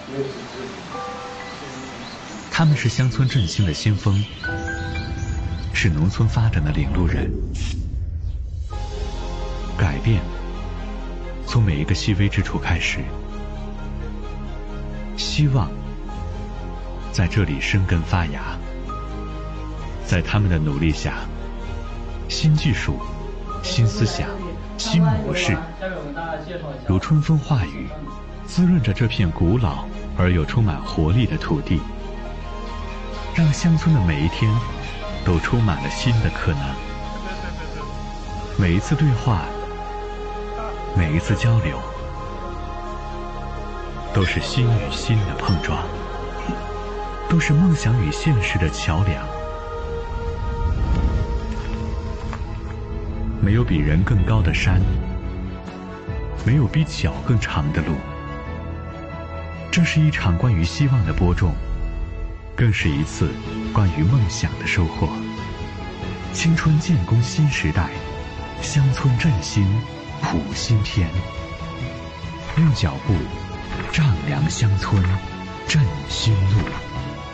他们是乡村振兴的先锋，是农村发展的领路人。改变从每一个细微之处开始，希望在这里生根发芽。在他们的努力下，新技术、新思想、新模式如春风化雨，滋润着这片古老而又充满活力的土地，让乡村的每一天都充满了新的可能。每一次对话，每一次交流，都是心与心的碰撞，都是梦想与现实的桥梁。没有比人更高的山，没有比脚更长的路。这是一场关于希望的播种，更是一次关于梦想的收获。青春建功新时代，乡村振兴谱新篇。用脚步丈量乡村，振新路。